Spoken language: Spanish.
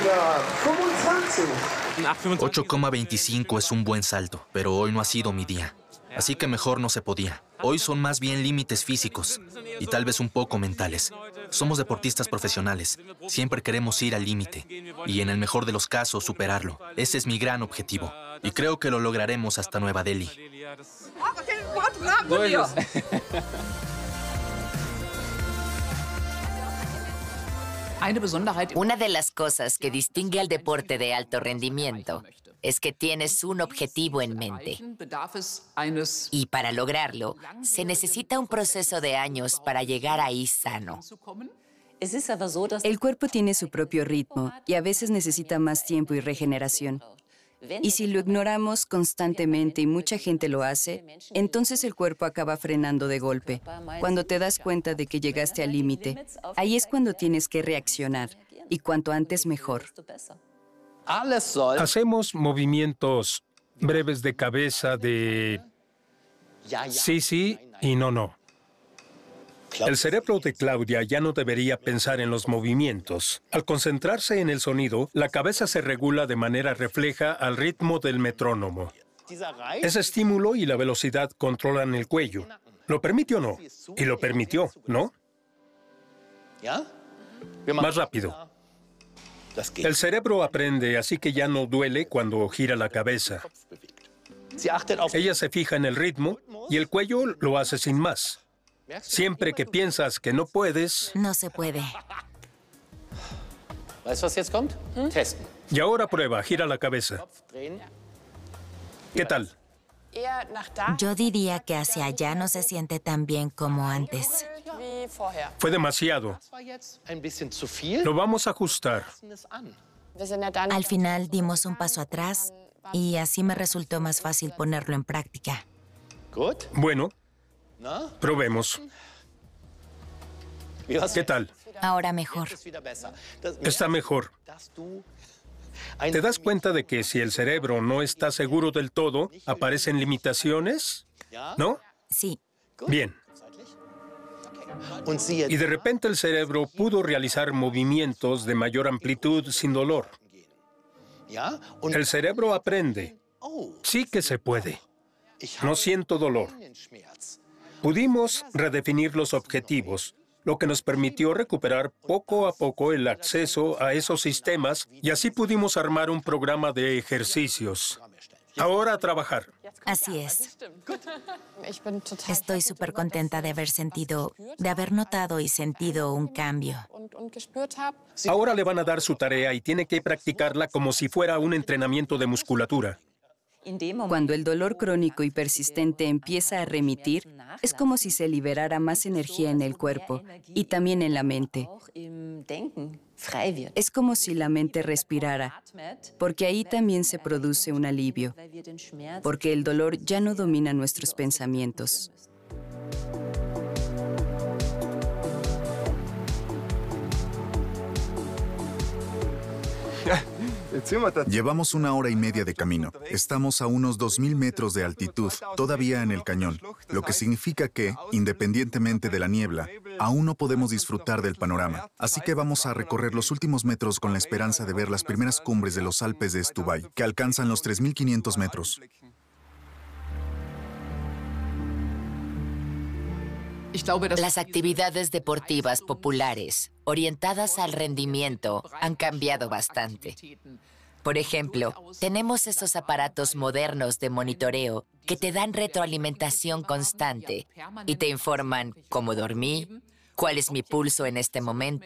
8,25 es un buen salto, pero hoy no ha sido mi día. Así que mejor no se podía. Hoy son más bien límites físicos y tal vez un poco mentales. Somos deportistas profesionales. Siempre queremos ir al límite y, en el mejor de los casos, superarlo. Ese es mi gran objetivo. Y creo que lo lograremos hasta Nueva Delhi. Una de las cosas que distingue al deporte de alto rendimiento es que tienes un objetivo en mente. Y para lograrlo, se necesita un proceso de años para llegar ahí sano. El cuerpo tiene su propio ritmo y a veces necesita más tiempo y regeneración. Y si lo ignoramos constantemente y mucha gente lo hace, entonces el cuerpo acaba frenando de golpe. Cuando te das cuenta de que llegaste al límite, ahí es cuando tienes que reaccionar. Y cuanto antes, mejor. Hacemos movimientos breves de cabeza de sí, sí y no, no. El cerebro de Claudia ya no debería pensar en los movimientos. Al concentrarse en el sonido, la cabeza se regula de manera refleja al ritmo del metrónomo. Ese estímulo y la velocidad controlan el cuello. ¿Lo permite o no? Y lo permitió, ¿no? Más rápido. El cerebro aprende, así que ya no duele cuando gira la cabeza. Ella se fija en el ritmo y el cuello lo hace sin más. Siempre que piensas que no puedes... No se puede. Y ahora prueba, gira la cabeza. ¿Qué tal? Yo diría que hacia allá no se siente tan bien como antes. Fue demasiado. Lo vamos a ajustar. Al final dimos un paso atrás y así me resultó más fácil ponerlo en práctica. Bueno, probemos. ¿Qué tal? Ahora mejor. Está mejor. ¿Te das cuenta de que si el cerebro no está seguro del todo, aparecen limitaciones? ¿No? Sí. Bien. Y de repente el cerebro pudo realizar movimientos de mayor amplitud sin dolor. El cerebro aprende. Sí que se puede. No siento dolor. Pudimos redefinir los objetivos, lo que nos permitió recuperar poco a poco el acceso a esos sistemas y así pudimos armar un programa de ejercicios. Ahora a trabajar. Así es. Estoy súper contenta de haber notado y sentido un cambio. Ahora le van a dar su tarea y tiene que practicarla como si fuera un entrenamiento de musculatura. Cuando el dolor crónico y persistente empieza a remitir, es como si se liberara más energía en el cuerpo y también en la mente. Es como si la mente respirara, porque ahí también se produce un alivio, porque el dolor ya no domina nuestros pensamientos. Llevamos 1 hora y media de camino. Estamos a unos 2.000 metros de altitud, todavía en el cañón, lo que significa que, independientemente de la niebla, aún no podemos disfrutar del panorama. Así que vamos a recorrer los últimos metros con la esperanza de ver las primeras cumbres de los Alpes de Stubai, que alcanzan los 3.500 metros. Las actividades deportivas populares orientadas al rendimiento han cambiado bastante. Por ejemplo, tenemos esos aparatos modernos de monitoreo que te dan retroalimentación constante y te informan cómo dormí, cuál es mi pulso en este momento